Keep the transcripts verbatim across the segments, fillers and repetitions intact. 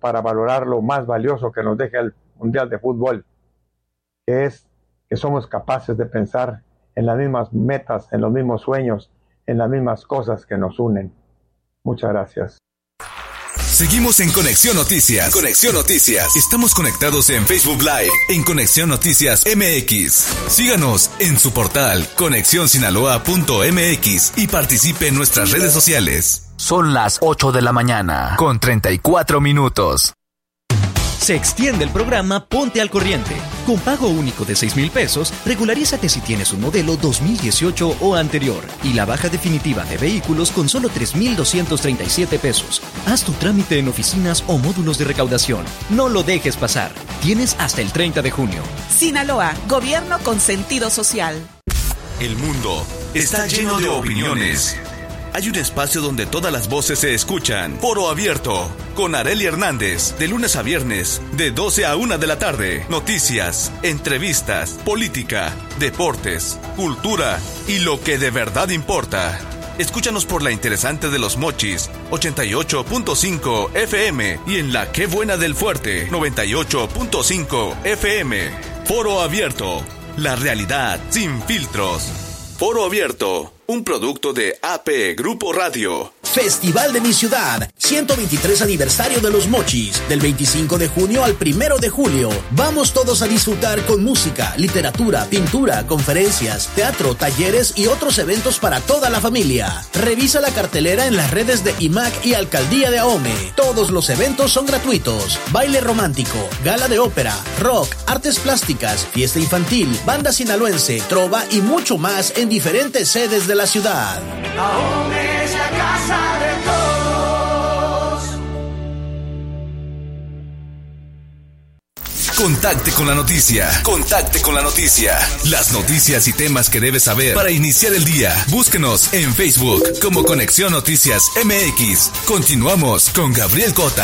para valorar lo más valioso que nos deja el Mundial de Fútbol, que es que somos capaces de pensar en las mismas metas, en los mismos sueños, en las mismas cosas que nos unen. Muchas gracias. Seguimos en Conexión Noticias. Conexión Noticias. Estamos conectados en Facebook Live, en Conexión Noticias M X. Síganos en su portal conexión sinaloa punto m x y participe en nuestras redes sociales. Son las ocho de la mañana, con treinta y cuatro minutos. Se extiende el programa Ponte al Corriente. Con pago único de seis mil pesos, regularízate si tienes un modelo dos mil dieciocho o anterior. Y la baja definitiva de vehículos con solo tres mil doscientos treinta y siete pesos. Haz tu trámite en oficinas o módulos de recaudación. No lo dejes pasar. Tienes hasta el treinta de junio. Sinaloa, gobierno con sentido social. El mundo está lleno de opiniones. Hay un espacio donde todas las voces se escuchan. Foro Abierto, con Arely Hernández, de lunes a viernes, de doce a una de la tarde. Noticias, entrevistas, política, deportes, cultura y lo que de verdad importa. Escúchanos por la interesante de Los Mochis, ochenta y ocho punto cinco F M, y en la Qué Buena del Fuerte, noventa y ocho punto cinco F M. Foro Abierto, la realidad sin filtros. Foro Abierto, un producto de A P Grupo Radio. Festival de mi ciudad, ciento veintitrés aniversario de Los Mochis, del veinticinco de junio al primero de julio. Vamos todos a disfrutar con música, literatura, pintura, conferencias, teatro, talleres y otros eventos para toda la familia. Revisa la cartelera en las redes de I M A C y Alcaldía de Ahome. Todos los eventos son gratuitos. Baile romántico, gala de ópera, rock, artes plásticas, fiesta infantil, banda sinaloense, trova y mucho más en diferentes sedes de la ciudad. Ahome es la casa de todos. Contacte con la noticia. Contacte con la noticia. Las noticias y temas que debes saber para iniciar el día. Búsquenos en Facebook como Conexión Noticias M X. Continuamos con Gabriel Cota.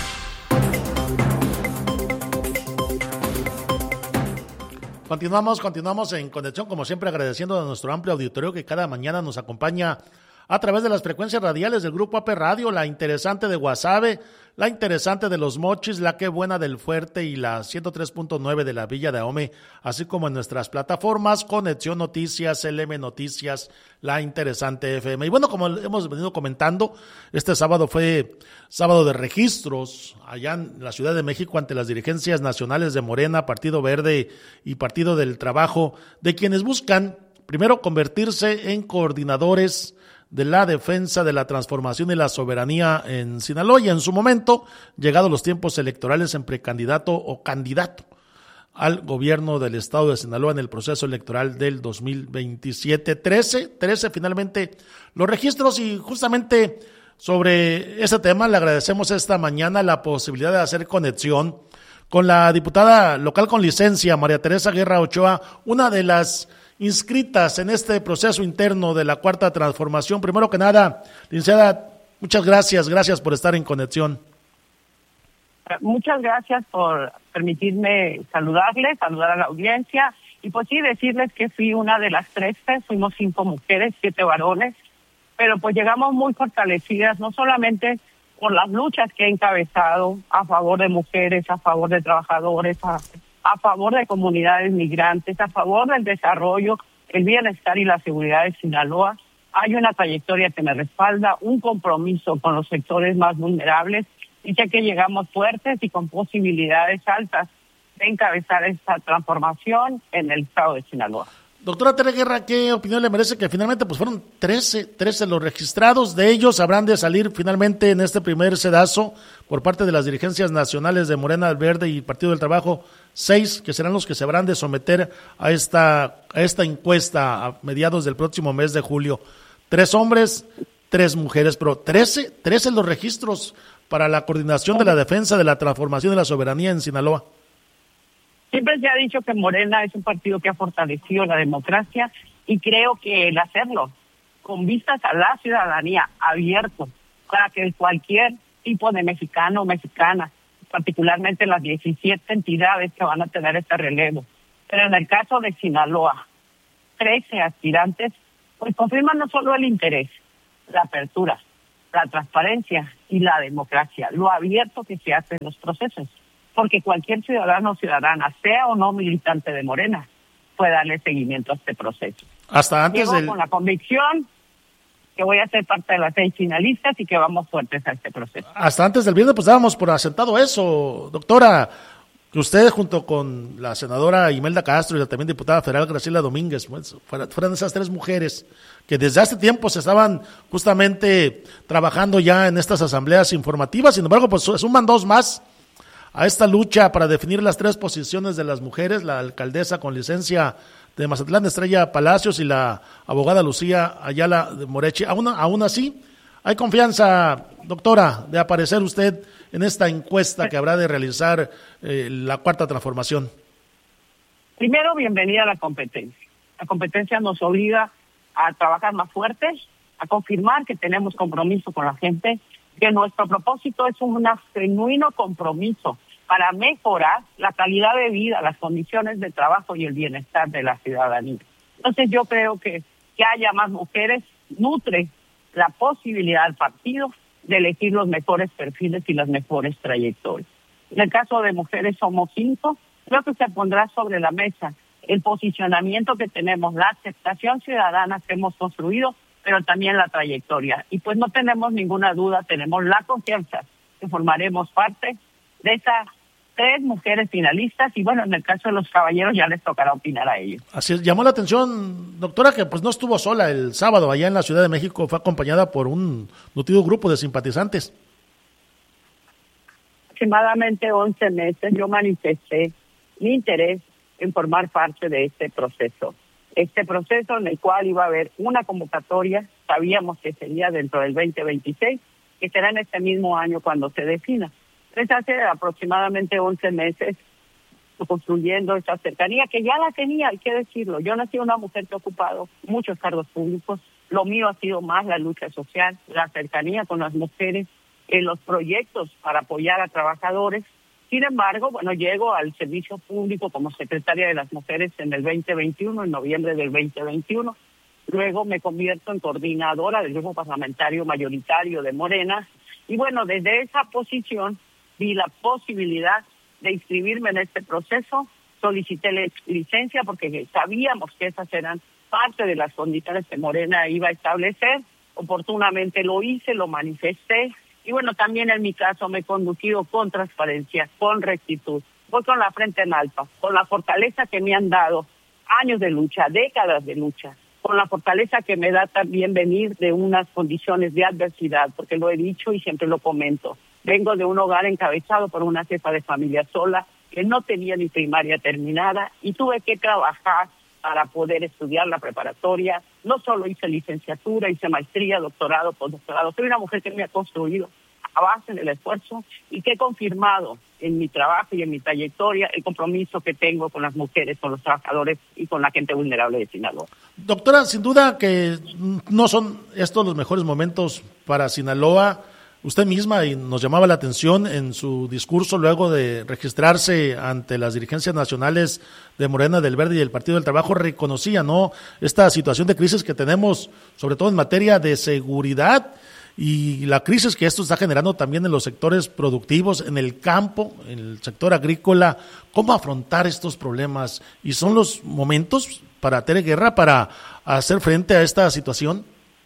Continuamos, continuamos en conexión, como siempre, agradeciendo a nuestro amplio auditorio que cada mañana nos acompaña a través de las frecuencias radiales del Grupo A P Radio, la interesante de Guasave, la interesante de Los Mochis, la Qué Buena del Fuerte y la ciento tres punto nueve de la Villa de Ahome, así como en nuestras plataformas Conexión Noticias, L M Noticias, la interesante F M. Y bueno, como hemos venido comentando, este sábado fue sábado de registros allá en la Ciudad de México ante las dirigencias nacionales de Morena, Partido Verde y Partido del Trabajo, de quienes buscan primero convertirse en coordinadores de la defensa de la transformación y la soberanía en Sinaloa, y en su momento, llegados los tiempos electorales, en precandidato o candidato al gobierno del estado de Sinaloa en el proceso electoral del dos mil veintisiete. trece, trece finalmente los registros, y justamente sobre ese tema le agradecemos esta mañana la posibilidad de hacer conexión con la diputada local con licencia, María Teresa Guerra Ochoa, una de las inscritas en este proceso interno de la Cuarta Transformación. Primero que nada, licenciada, muchas gracias, gracias por estar en conexión. Muchas gracias por permitirme saludarles, saludar a la audiencia, y pues sí, decirles que fui una de las trece, fuimos cinco mujeres, siete varones, pero pues llegamos muy fortalecidas, no solamente por las luchas que he encabezado a favor de mujeres, a favor de trabajadores, a a favor de comunidades migrantes, a favor del desarrollo, el bienestar y la seguridad de Sinaloa. Hay una trayectoria que me respalda, un compromiso con los sectores más vulnerables, y sé que llegamos fuertes y con posibilidades altas de encabezar esta transformación en el estado de Sinaloa. Doctora Tere Guerra, ¿qué opinión le merece que finalmente pues fueron trece, trece los registrados? De ellos habrán de salir finalmente en este primer sedazo por parte de las dirigencias nacionales de Morena, Verde y Partido del Trabajo, seis que serán los que se habrán de someter a esta, a esta encuesta a mediados del próximo mes de julio. Tres hombres, tres mujeres, pero trece, trece los registros para la coordinación de la defensa de la transformación de la soberanía en Sinaloa. Siempre se ha dicho que Morena es un partido que ha fortalecido la democracia, y creo que el hacerlo con vistas a la ciudadanía, abierto para que cualquier tipo de mexicano o mexicana, particularmente las diecisiete entidades que van a tener este relevo, pero en el caso de Sinaloa, trece aspirantes, pues confirman no solo el interés, la apertura, la transparencia y la democracia, lo abierto que se hace en los procesos, porque cualquier ciudadano o ciudadana, sea o no militante de Morena, puede darle seguimiento a este proceso. Hasta antes Llego del... con la convicción que voy a ser parte de las seis finalistas y que vamos fuertes a este proceso. Hasta antes del viernes pues dábamos por asentado eso, doctora, que usted junto con la senadora Imelda Castro y la también diputada federal Graciela Domínguez, pues, fueran esas tres mujeres que desde hace tiempo se estaban justamente trabajando ya en estas asambleas informativas. Sin embargo, pues suman dos más a esta lucha para definir las tres posiciones de las mujeres, la alcaldesa con licencia de Mazatlán, Estrella Palacios, y la abogada Lucía Ayala de Moreche. Aún, aún así, ¿hay confianza, doctora, de aparecer usted en esta encuesta que habrá de realizar eh, la Cuarta Transformación? Primero, bienvenida a la competencia. La competencia nos obliga a trabajar más fuertes, a confirmar que tenemos compromiso con la gente, que nuestro propósito es un genuino compromiso para mejorar la calidad de vida, las condiciones de trabajo y el bienestar de la ciudadanía. Entonces yo creo que que haya más mujeres nutre la posibilidad del partido de elegir los mejores perfiles y las mejores trayectorias. En el caso de mujeres somos cinco, creo que se pondrá sobre la mesa el posicionamiento que tenemos, la aceptación ciudadana que hemos construido, pero también la trayectoria. Y pues no tenemos ninguna duda, tenemos la confianza que formaremos parte de esas tres mujeres finalistas, y bueno, en el caso de los caballeros ya les tocará opinar a ellos. Así es, llamó la atención, doctora, que pues no estuvo sola el sábado allá en la Ciudad de México, fue acompañada por un nutrido grupo de simpatizantes. Aproximadamente once meses yo manifesté mi interés en formar parte de este proceso. Este proceso en el cual iba a haber una convocatoria, sabíamos que sería dentro del veinte veintiséis, que será en este mismo año cuando se defina. Entonces hace aproximadamente once meses construyendo esa cercanía, que ya la tenía, hay que decirlo. Yo no he sido una mujer que ha ocupado muchos cargos públicos, lo mío ha sido más la lucha social, la cercanía con las mujeres, en los proyectos para apoyar a trabajadores. Sin embargo, bueno, llego al servicio público como secretaria de las mujeres en el veinte veintiuno, en noviembre del veinte veintiuno. Luego me convierto en coordinadora del grupo parlamentario mayoritario de Morena. Y bueno, desde esa posición vi la posibilidad de inscribirme en este proceso. Solicité la licencia porque sabíamos que esas eran parte de las condiciones que Morena iba a establecer. Oportunamente lo hice, lo manifesté. Y bueno, también en mi caso me he conducido con transparencia, con rectitud. Voy con la frente en alto, con la fortaleza que me han dado años de lucha, décadas de lucha, con la fortaleza que me da también venir de unas condiciones de adversidad, porque lo he dicho y siempre lo comento. Vengo de un hogar encabezado por una jefa de familia sola, que no tenía ni primaria terminada, y tuve que trabajar para poder estudiar la preparatoria. No solo hice licenciatura, hice maestría, doctorado, postdoctorado. Soy una mujer que me ha construido a base del esfuerzo y que he confirmado en mi trabajo y en mi trayectoria el compromiso que tengo con las mujeres, con los trabajadores y con la gente vulnerable de Sinaloa. Doctora, sin duda que no son estos los mejores momentos para Sinaloa. Usted misma, y nos llamaba la atención en su discurso luego de registrarse ante las dirigencias nacionales de Morena, del Verde y del Partido del Trabajo, reconocía, ¿no?, esta situación de crisis que tenemos, sobre todo en materia de seguridad, y la crisis que esto está generando también en los sectores productivos, en el campo, en el sector agrícola. ¿Cómo afrontar estos problemas? ¿Y son los momentos para Tere Guerra para hacer frente a esta situación?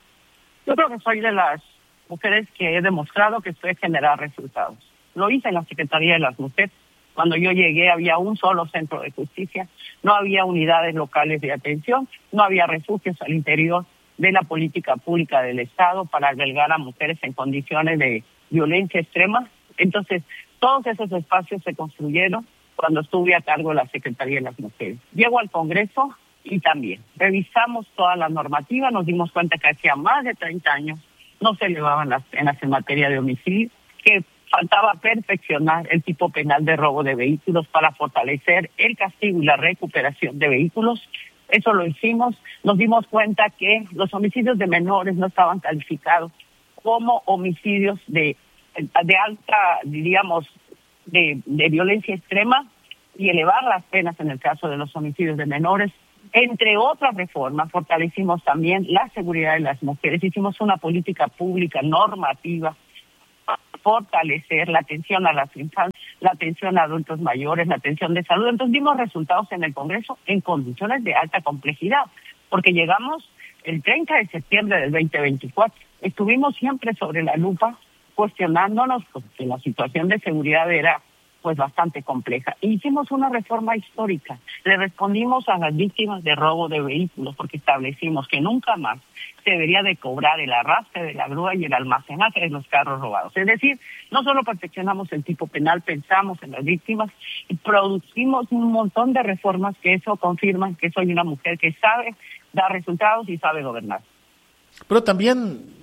Yo creo que soy de las mujeres que he demostrado que estoy generar resultados. Lo hice en la Secretaría de las Mujeres. Cuando yo llegué había un solo centro de justicia, no había unidades locales de atención, no había refugios al interior de la política pública del Estado para albergar a mujeres en condiciones de violencia extrema. Entonces, todos esos espacios se construyeron cuando estuve a cargo de la Secretaría de las Mujeres. Llego al Congreso y también revisamos toda la normativa, nos dimos cuenta que hacía más de treinta años no se elevaban las penas en materia de homicidio, que faltaba perfeccionar el tipo penal de robo de vehículos para fortalecer el castigo y la recuperación de vehículos. Eso lo hicimos. Nos dimos cuenta que los homicidios de menores no estaban calificados como homicidios de, de alta, diríamos, de, de violencia extrema, y elevar las penas en el caso de los homicidios de menores. Entre otras reformas, fortalecimos también la seguridad de las mujeres. Hicimos una política pública normativa para fortalecer la atención a las infancias, la atención a adultos mayores, la atención de salud. Entonces dimos resultados en el Congreso en condiciones de alta complejidad, porque llegamos el treinta de septiembre del veinte veinticuatro. Estuvimos siempre sobre la lupa cuestionándonos porque la situación de seguridad era pues bastante compleja. Hicimos una reforma histórica, le respondimos a las víctimas de robo de vehículos porque establecimos que nunca más se debería de cobrar el arrastre de la grúa y el almacenaje de los carros robados. Es decir, no solo perfeccionamos el tipo penal, pensamos en las víctimas y producimos un montón de reformas que eso confirman que soy una mujer que sabe dar resultados y sabe gobernar. Pero también,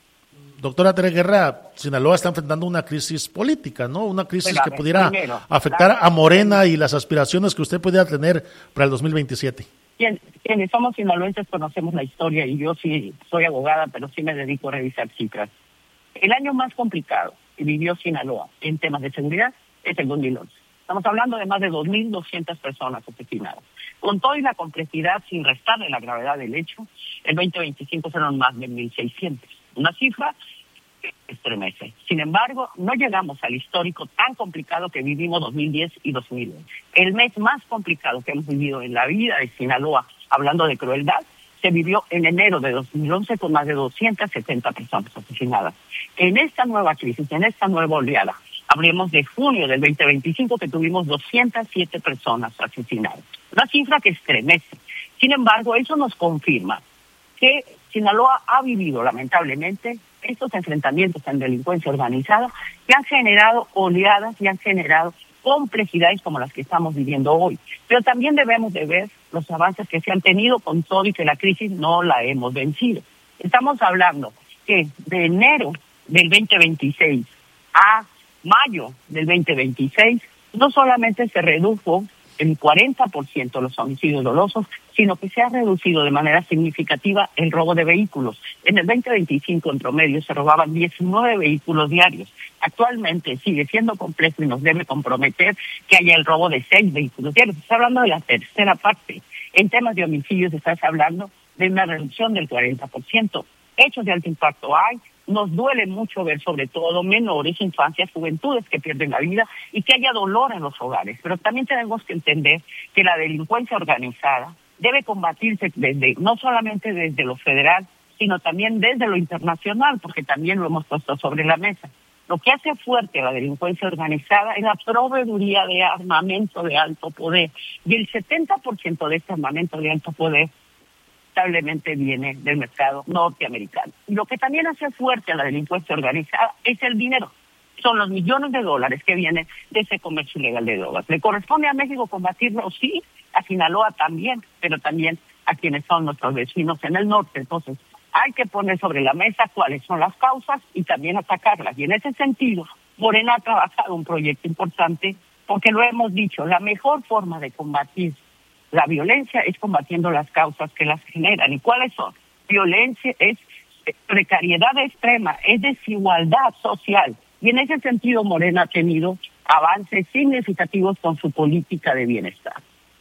doctora Tere Guerra, Sinaloa está enfrentando una crisis política, ¿no? Una crisis pues, que pudiera primero, afectar la, a Morena y las aspiraciones que usted pudiera tener para el dos mil veintisiete. Quien, quienes somos sinaloenses conocemos la historia y yo sí soy abogada, pero sí me dedico a revisar cifras. El año más complicado que vivió Sinaloa en temas de seguridad es el dos mil once. Estamos hablando de más de dos mil doscientas personas asesinadas. Con toda y la complejidad, sin restarle la gravedad del hecho, el veinte veinticinco fueron más de mil seiscientos. Una cifra que estremece. Sin embargo, no llegamos al histórico tan complicado que vivimos dos mil diez y dos mil once. El mes más complicado que hemos vivido en la vida de Sinaloa, hablando de crueldad, se vivió en enero de dos mil once con más de doscientas setenta personas asesinadas. En esta nueva crisis, en esta nueva oleada, hablemos de junio del veinte veinticinco que tuvimos doscientas siete personas asesinadas. Una cifra que estremece. Sin embargo, eso nos confirma que Sinaloa ha vivido, lamentablemente, estos enfrentamientos en delincuencia organizada que han generado oleadas y han generado complejidades como las que estamos viviendo hoy. Pero también debemos de ver los avances que se han tenido con todo y que la crisis no la hemos vencido. Estamos hablando que de enero del veinte veintiséis a mayo del veinte veintiséis no solamente se redujo el cuarenta por ciento los homicidios dolosos, sino que se ha reducido de manera significativa el robo de vehículos. En el veinte veinticinco, en promedio, se robaban diecinueve vehículos diarios. Actualmente sigue siendo complejo y nos debe comprometer que haya el robo de seis vehículos diarios. Está hablando de la tercera parte. En temas de homicidios estás hablando de una reducción del cuarenta por ciento. Hechos de alto impacto hay. Nos duele mucho ver sobre todo menores, infancias, juventudes que pierden la vida y que haya dolor en los hogares. Pero también tenemos que entender que la delincuencia organizada debe combatirse desde, no solamente desde lo federal, sino también desde lo internacional, porque también lo hemos puesto sobre la mesa. Lo que hace fuerte a la delincuencia organizada es la proveeduría de armamento de alto poder. Y el setenta por ciento de este armamento de alto poder lamentablemente viene del mercado norteamericano. Y lo que también hace fuerte a la delincuencia organizada es el dinero. Son los millones de dólares que vienen de ese comercio ilegal de drogas. ¿Le corresponde a México combatirlo? Sí, a Sinaloa también, pero también a quienes son nuestros vecinos en el norte. Entonces, hay que poner sobre la mesa cuáles son las causas y también atacarlas. Y en ese sentido, Morena ha trabajado un proyecto importante porque lo hemos dicho, la mejor forma de combatir la violencia es combatiendo las causas que las generan. ¿Y cuáles son? Violencia es precariedad extrema, es desigualdad social. Y en ese sentido Morena ha tenido avances significativos con su política de bienestar.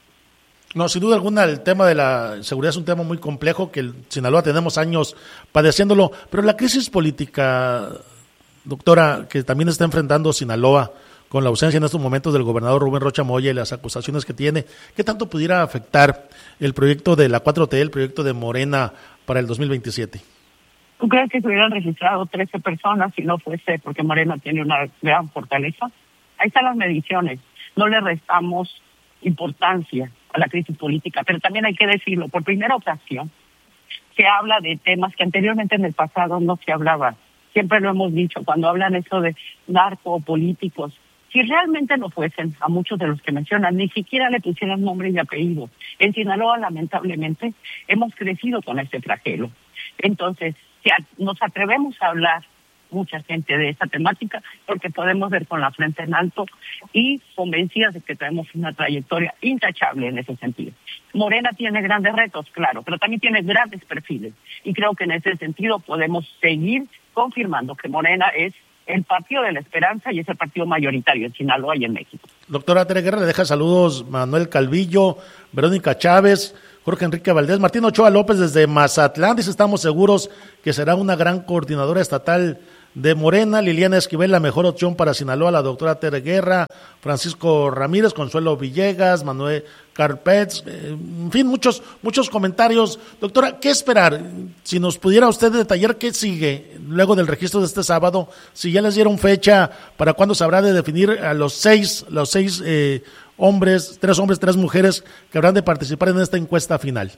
No, sin duda alguna el tema de la seguridad es un tema muy complejo que en Sinaloa tenemos años padeciéndolo, pero la crisis política, doctora, que también está enfrentando Sinaloa, con la ausencia en estos momentos del gobernador Rubén Rocha Moya y las acusaciones que tiene, ¿qué tanto pudiera afectar el proyecto de la cuatro T, el proyecto de Morena para el dos mil veintisiete? ¿Tú crees que se hubieran registrado trece personas si no fuese porque Morena tiene una gran fortaleza? Ahí están las mediciones. No le restamos importancia a la crisis política, pero también hay que decirlo, por primera ocasión se habla de temas que anteriormente en el pasado no se hablaba. Siempre lo hemos dicho, cuando hablan eso de narcopolíticos, si realmente lo fuesen, a muchos de los que mencionan, ni siquiera le pusieran nombre y apellido. En Sinaloa, lamentablemente, hemos crecido con este flagelo. Entonces, si nos atrevemos a hablar mucha gente de esta temática, porque podemos ver con la frente en alto y convencidas de que tenemos una trayectoria intachable en ese sentido. Morena tiene grandes retos, claro, pero también tiene grandes perfiles. Y creo que en ese sentido podemos seguir confirmando que Morena es el partido de la esperanza y es el partido mayoritario en Sinaloa y en México. Doctora Tere Guerra, le deja saludos Manuel Calvillo, Verónica Chávez, Jorge Enrique Valdés, Martín Ochoa López desde Mazatlán, dice, estamos seguros que será una gran coordinadora estatal de Morena, Liliana Esquivel, la mejor opción para Sinaloa, la doctora Tere Guerra, Francisco Ramírez, Consuelo Villegas, Manuel Carpets, eh, en fin, muchos, muchos comentarios. Doctora, ¿qué esperar? Si nos pudiera usted detallar qué sigue luego del registro de este sábado, si ya les dieron fecha para cuándo se habrá de definir a los seis, los seis eh, hombres, tres hombres, tres mujeres que habrán de participar en esta encuesta final.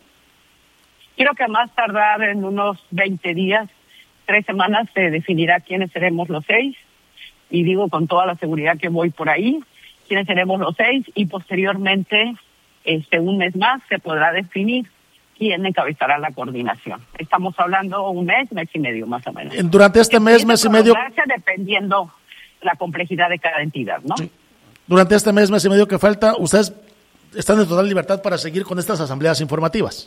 Creo que a más tardar en unos veinte días, tres semanas, se definirá quiénes seremos los seis, y digo con toda la seguridad que voy por ahí, quiénes seremos los seis, y posteriormente, este un mes más, se podrá definir quién encabezará la coordinación. Estamos hablando un mes, mes y medio más o menos. Durante este mes, mes y medio... Dependiendo la complejidad de cada entidad, ¿no? Sí. Durante este mes, mes y medio que falta, ustedes están en total libertad para seguir con estas asambleas informativas.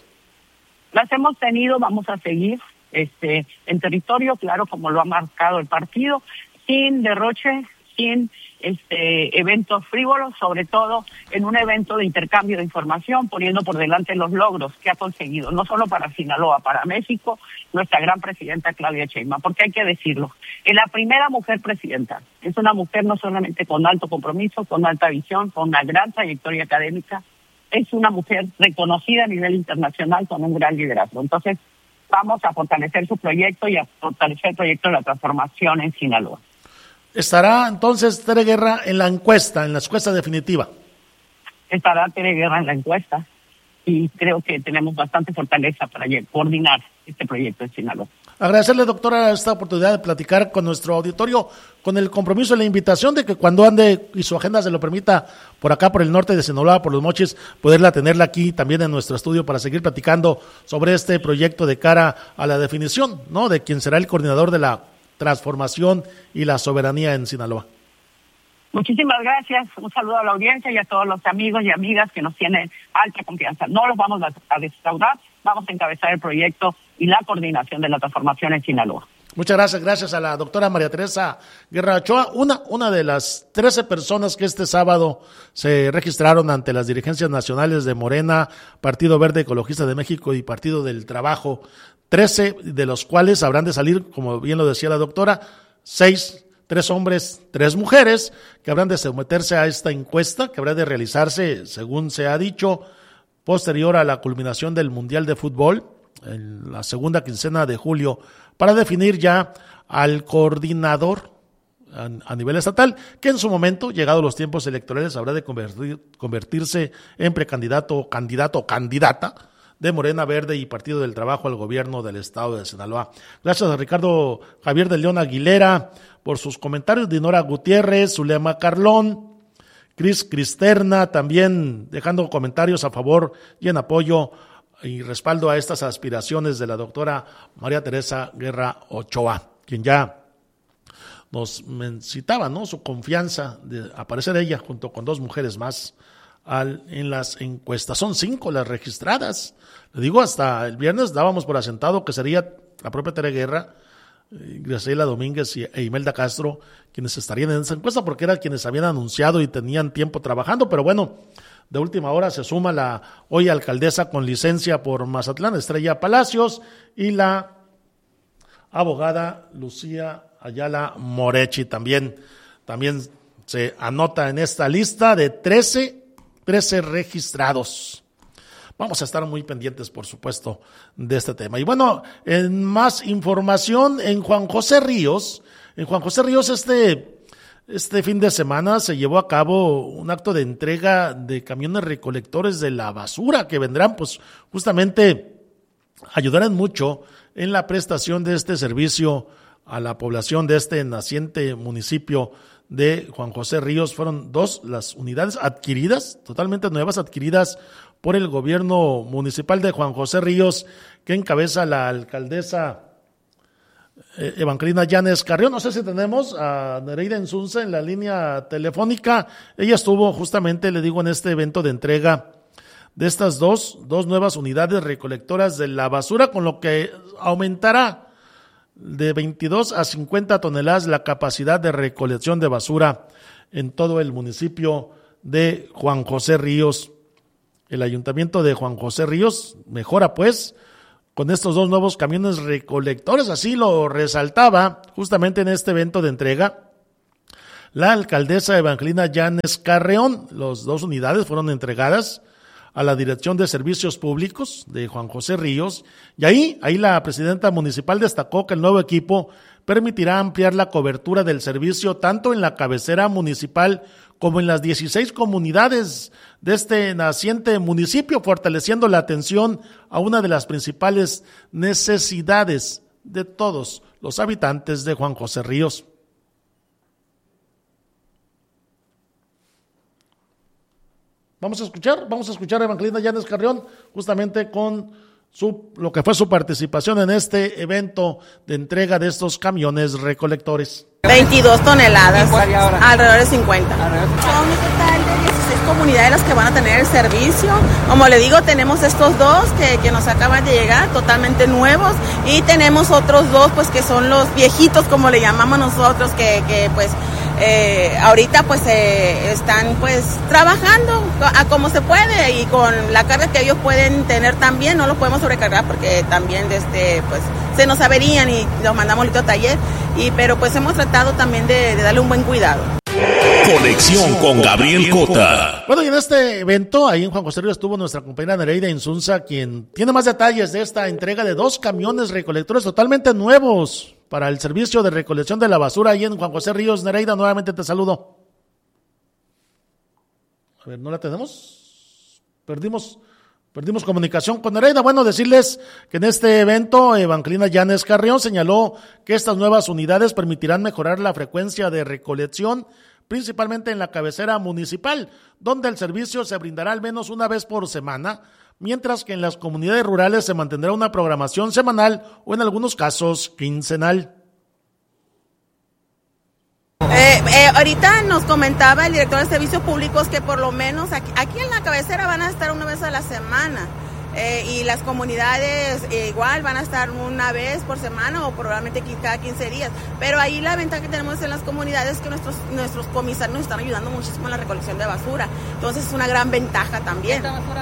Las hemos tenido, vamos a seguir este en territorio, claro, como lo ha marcado el partido, sin derroche, sin este eventos frívolos, sobre todo en un evento de intercambio de información, poniendo por delante los logros que ha conseguido, no solo para Sinaloa, para México, nuestra gran presidenta Claudia Sheinbaum, porque hay que decirlo, es la primera mujer presidenta, es una mujer no solamente con alto compromiso, con alta visión, con una gran trayectoria académica, es una mujer reconocida a nivel internacional con un gran liderazgo. Entonces, vamos a fortalecer su proyecto y a fortalecer el proyecto de la transformación en Sinaloa. ¿Estará entonces Tere Guerra en la encuesta, en la encuesta definitiva? Estará Tere Guerra en la encuesta y creo que tenemos bastante fortaleza para coordinar este proyecto en Sinaloa. Agradecerle, doctora, esta oportunidad de platicar con nuestro auditorio, con el compromiso y la invitación de que cuando ande y su agenda se lo permita, por acá por el norte de Sinaloa, por los Mochis, poderla tenerla aquí también en nuestro estudio para seguir platicando sobre este proyecto de cara a la definición, ¿no?, de quién será el coordinador de la transformación y la soberanía en Sinaloa. Muchísimas gracias, un saludo a la audiencia y a todos los amigos y amigas que nos tienen alta confianza. No los vamos a defraudar, vamos a encabezar el proyecto y la coordinación de la transformación en Sinaloa. Muchas gracias, gracias a la doctora María Teresa Guerra Ochoa, una, una de las trece personas que este sábado se registraron ante las dirigencias nacionales de Morena, Partido Verde Ecologista de México y Partido del Trabajo, trece de los cuales habrán de salir, como bien lo decía la doctora, seis Tres hombres, tres mujeres, que habrán de someterse a esta encuesta, que habrá de realizarse, según se ha dicho, posterior a la culminación del Mundial de Fútbol, en la segunda quincena de julio, para definir ya al coordinador a, a nivel estatal, que en su momento, llegados los tiempos electorales, habrá de convertir, convertirse en precandidato, candidato o candidata de Morena, Verde y Partido del Trabajo al gobierno del estado de Sinaloa. Gracias a Ricardo Javier de León Aguilera por sus comentarios, Dinora Gutiérrez, Zulema Carlón, Cris Cristerna, también dejando comentarios a favor y en apoyo y respaldo a estas aspiraciones de la doctora María Teresa Guerra Ochoa, quien ya nos citaba, ¿no?, su confianza de aparecer ella junto con dos mujeres más al, en las encuestas. Son cinco las registradas. Le digo, hasta el viernes dábamos por asentado que sería la propia Tere Guerra, Graciela Domínguez e Imelda Castro quienes estarían en esa encuesta, porque eran quienes habían anunciado y tenían tiempo trabajando, pero bueno, de última hora se suma la hoy alcaldesa con licencia por Mazatlán, Estrella Palacios, y la abogada Lucía Ayala Morechi también, también se anota en esta lista de trece, trece registrados. Vamos a estar muy pendientes, por supuesto, de este tema. Y bueno, en más información, en Juan José Ríos, en Juan José Ríos este, este fin de semana se llevó a cabo un acto de entrega de camiones recolectores de la basura que vendrán, pues, justamente ayudarán mucho en la prestación de este servicio a la población de este naciente municipio de Juan José Ríos. Fueron dos las unidades adquiridas, totalmente nuevas, adquiridas por el gobierno municipal de Juan José Ríos, que encabeza la alcaldesa eh, Evangelina Llanes Carrión. No sé si tenemos a Nereida Insunza en la línea telefónica. Ella estuvo justamente, le digo, en este evento de entrega de estas dos, dos nuevas unidades recolectoras de la basura, con lo que aumentará de veintidós a cincuenta toneladas la capacidad de recolección de basura en todo el municipio de Juan José Ríos. El ayuntamiento de Juan José Ríos mejora, pues, con estos dos nuevos camiones recolectores, así lo resaltaba justamente en este evento de entrega la alcaldesa Evangelina Llanes Carreón. Las dos unidades fueron entregadas a la Dirección de Servicios Públicos de Juan José Ríos, y ahí, ahí la presidenta municipal destacó que el nuevo equipo permitirá ampliar la cobertura del servicio tanto en la cabecera municipal como en las dieciséis comunidades de este naciente municipio, fortaleciendo la atención a una de las principales necesidades de todos los habitantes de Juan José Ríos. Vamos a escuchar, vamos a escuchar a Evangelina Llanes Carrión justamente con su, lo que fue su participación en este evento de entrega de estos camiones recolectores. veintidós toneladas, alrededor de cincuenta. Son un total de dieciséis comunidades las que van a tener el servicio. Como le digo, tenemos estos dos que, que nos acaban de llegar, totalmente nuevos, y tenemos otros dos pues que son los viejitos, como le llamamos nosotros, que, que pues eh, ahorita pues eh, están pues trabajando a como se puede, y con la carga que ellos pueden tener también, no los podemos sobrecargar porque también desde pues se nos averían y los mandamos a taller, y pero pues hemos tratado también de, de darle un buen cuidado. Conexión con Gabriel Cota. Bueno, y en este evento, ahí en Juan José Ríos, estuvo nuestra compañera Nereida Insunza, quien tiene más detalles de esta entrega de dos camiones recolectores totalmente nuevos para el servicio de recolección de la basura ahí en Juan José Ríos. Nereida, nuevamente te saludo. A ver, ¿no la tenemos? Perdimos... Perdimos comunicación con Nereida. Bueno, decirles que en este evento Evangelina Llanes Carrión señaló que estas nuevas unidades permitirán mejorar la frecuencia de recolección, principalmente en la cabecera municipal, donde el servicio se brindará al menos una vez por semana, mientras que en las comunidades rurales se mantendrá una programación semanal o en algunos casos quincenal. Eh, eh, ahorita nos comentaba el director de Servicios Públicos que por lo menos aquí, aquí en la cabecera van a estar una vez a la semana, eh, y las comunidades eh, igual van a estar una vez por semana o probablemente cada quince días, pero ahí la ventaja que tenemos en las comunidades es que nuestros, nuestros comisarios nos están ayudando muchísimo en la recolección de basura, entonces es una gran ventaja también.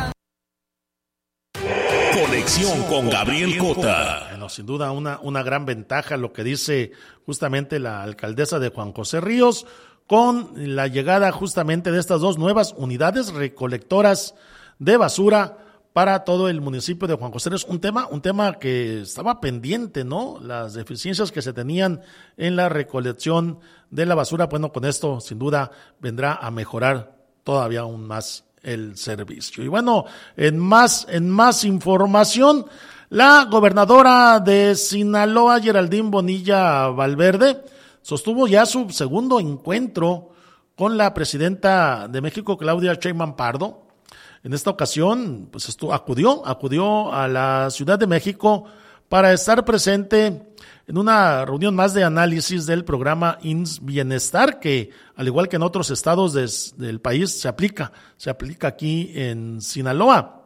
Conexión con Gabriel Cota. Bueno, sin duda una, una gran ventaja lo que dice justamente la alcaldesa de Juan José Ríos con la llegada justamente de estas dos nuevas unidades recolectoras de basura para todo el municipio de Juan José Ríos. Un tema, un tema que estaba pendiente, ¿no? Las deficiencias que se tenían en la recolección de la basura. Bueno, con esto sin duda vendrá a mejorar todavía aún más el servicio. Y bueno, en más, en más información, la gobernadora de Sinaloa, Geraldine Bonilla Valverde, sostuvo ya su segundo encuentro con la presidenta de México, Claudia Sheinbaum Pardo. En esta ocasión, pues esto, acudió, acudió a la Ciudad de México para estar presente en una reunión más de análisis del programa I M S S Bienestar, que al igual que en otros estados des, del país se aplica, se aplica aquí en Sinaloa.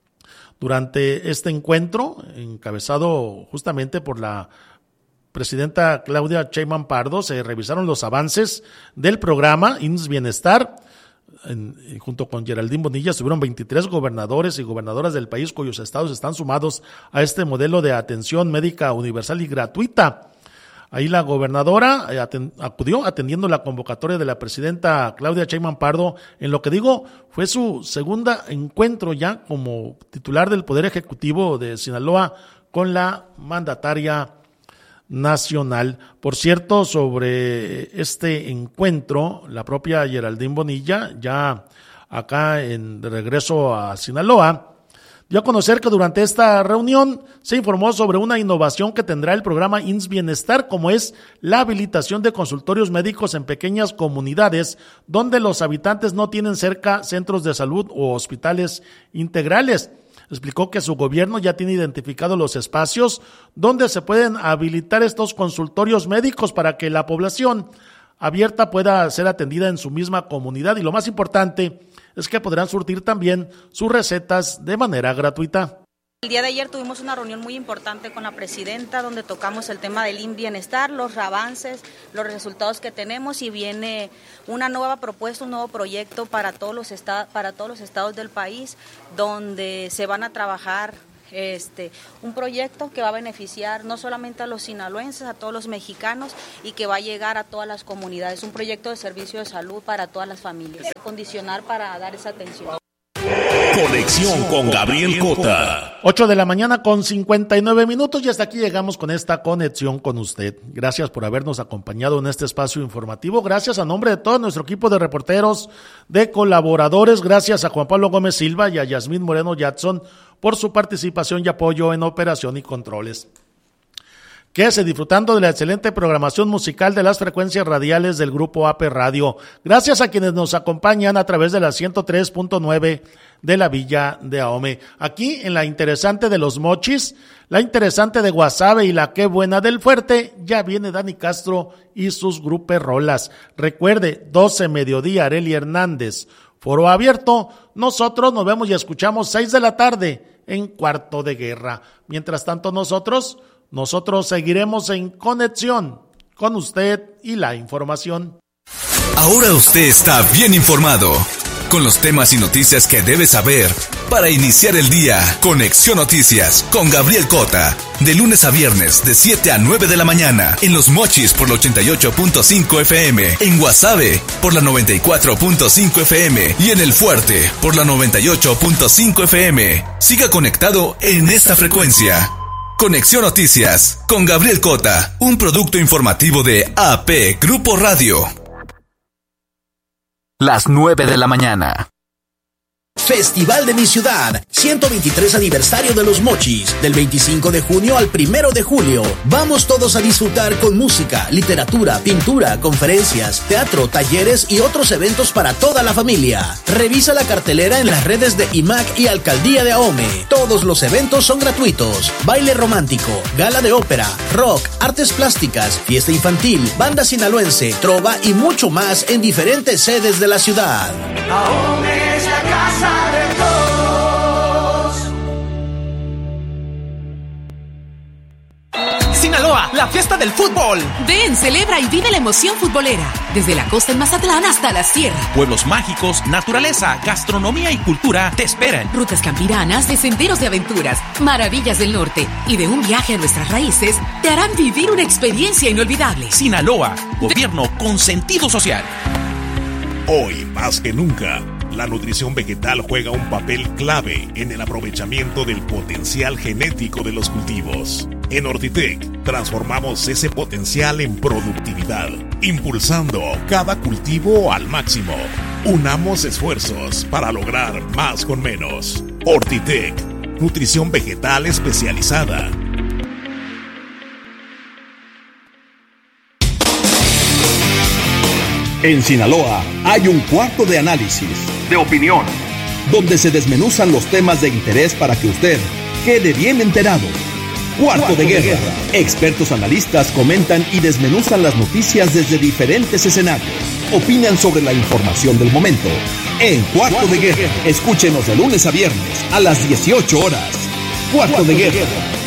Durante este encuentro, encabezado justamente por la presidenta Claudia Sheinbaum Pardo, se revisaron los avances del programa I M S S Bienestar. En, junto con Geraldine Bonilla subieron veintitrés gobernadores y gobernadoras del país cuyos estados están sumados a este modelo de atención médica universal y gratuita. Ahí la gobernadora eh, aten, acudió atendiendo la convocatoria de la presidenta Claudia Sheinbaum Pardo, en lo que digo fue su segunda encuentro ya como titular del Poder Ejecutivo de Sinaloa con la mandataria nacional. Por cierto, sobre este encuentro, la propia Geraldine Bonilla, ya acá en de regreso a Sinaloa, dio a conocer que durante esta reunión se informó sobre una innovación que tendrá el programa I M S S Bienestar, como es la habilitación de consultorios médicos en pequeñas comunidades donde los habitantes no tienen cerca centros de salud o hospitales integrales. Explicó que su gobierno ya tiene identificados los espacios donde se pueden habilitar estos consultorios médicos para que la población abierta pueda ser atendida en su misma comunidad, y lo más importante es que podrán surtir también sus recetas de manera gratuita. El día de ayer tuvimos una reunión muy importante con la presidenta donde tocamos el tema del I M S S Bienestar, los avances, los resultados que tenemos, y viene una nueva propuesta, un nuevo proyecto para todos los estados, para todos los estados del país, donde se van a trabajar este, un proyecto que va a beneficiar no solamente a los sinaloenses, a todos los mexicanos y que va a llegar a todas las comunidades. Un proyecto de servicio de salud para todas las familias, condicionar para dar esa atención. Conexión con Gabriel Cota. ocho de la mañana con cincuenta y nueve minutos y hasta aquí llegamos con esta conexión con usted. Gracias por habernos acompañado en este espacio informativo. Gracias a nombre de todo nuestro equipo de reporteros, de colaboradores. Gracias a Juan Pablo Gómez Silva y a Yasmín Moreno Jackson por su participación y apoyo en operación y controles. Quédese disfrutando de la excelente programación musical de las frecuencias radiales del Grupo A P Radio. Gracias a quienes nos acompañan a través de la ciento tres punto nueve de la Villa de Ahome. Aquí en la interesante de Los Mochis, la interesante de Guasave y la Qué Buena del Fuerte, ya viene Dani Castro y sus gruperrolas. Recuerde, doce mediodía, Arely Hernández, foro abierto. Nosotros nos vemos y escuchamos seis de la tarde en Cuarto de Guerra. Mientras tanto nosotros... Nosotros seguiremos en conexión con usted y la información. Ahora usted está bien informado con los temas y noticias que debe saber para iniciar el día. Conexión Noticias con Gabriel Cota. De lunes a viernes de siete a nueve de la mañana en Los Mochis por la ochenta y ocho punto cinco F M, en Guasave por la noventa y cuatro punto cinco F M y en El Fuerte por la noventa y ocho punto cinco F M. Siga conectado en esta frecuencia. Conexión Noticias con Gabriel Cota, un producto informativo de A P Grupo Radio. Las nueve de la mañana. Festival de mi ciudad, ciento veintitrés aniversario de Los Mochis, del veinticinco de junio al primero de julio. Vamos todos a disfrutar con música, literatura, pintura, conferencias, teatro, talleres y otros eventos para toda la familia. Revisa la cartelera en las redes de I M A C y Alcaldía de Ahome. Todos los eventos son gratuitos. Baile romántico, gala de ópera, rock, artes plásticas, fiesta infantil, banda sinaloense, trova y mucho más en diferentes sedes de la ciudad. Ahome es la casa de todos. Sinaloa, la fiesta del fútbol. Ven, celebra y vive la emoción futbolera. Desde la costa en Mazatlán hasta la sierra. Pueblos mágicos, naturaleza, gastronomía y cultura te esperan. Rutas campiranas de senderos de aventuras, maravillas del norte y de un viaje a nuestras raíces te harán vivir una experiencia inolvidable. Sinaloa, gobierno con sentido social. Hoy, más que nunca, la nutrición vegetal juega un papel clave en el aprovechamiento del potencial genético de los cultivos. En Ortitec, transformamos ese potencial en productividad, impulsando cada cultivo al máximo. Unamos esfuerzos para lograr más con menos. Ortitec, nutrición vegetal especializada. En Sinaloa hay un cuarto de análisis, de opinión, donde se desmenuzan los temas de interés para que usted quede bien enterado. Cuarto, cuarto de, guerra. de guerra. Expertos analistas comentan y desmenuzan las noticias desde diferentes escenarios. Opinan sobre la información del momento. En Cuarto, cuarto de, guerra. de guerra. Escúchenos de lunes a viernes a las dieciocho horas. Cuarto, cuarto de, guerra. de guerra.